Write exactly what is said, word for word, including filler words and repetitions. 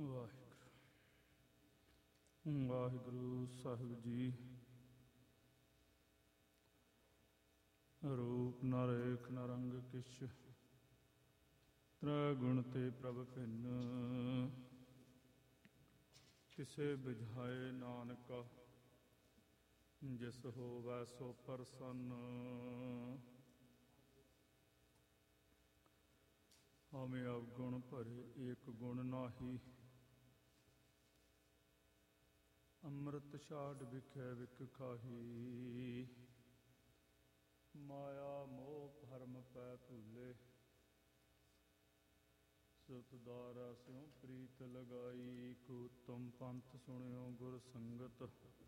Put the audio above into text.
ਵਾਹਿਗੁਰੂ ਵਾਹਿਗੁਰੂ ਸਾਹਿਬ ਜੀ। ਰੂਪ ਨ ਰੇਖ ਨ ਰੰਗ ਕਿਛ, ਤ੍ਰੈ ਗੁਣ ਤੇ ਪ੍ਰਭ ਭਿੰਨ। ਕਿਸੇ ਬੁਝਾਏ ਨਾਨਕਾ, ਜਿਸ ਹੋਵੈ ਸੋ ਪ੍ਰਸੰਨ। ਹਮੇ ਅਵਗੁਣ ਭਰੇ ਏਕ ਗੁਣ ਨਾਹੀ, ਅੰਮ੍ਰਿਤ ਛਾੜ ਵਿਖੇ ਵਿਖ ਖਾਹੀ। ਮਾਇਆ ਮੋਹ ਭਰਮ ਪੈ ਭੁੱਲੇ, ਸੁਤ ਦਾਰਾ ਸਿਉ ਪ੍ਰੀਤ ਲਗਾਈ। ਕੋ ਉਤਮ ਪੰਥ ਸੁਣਿਓ ਗੁਰ ਸੰਗਤ,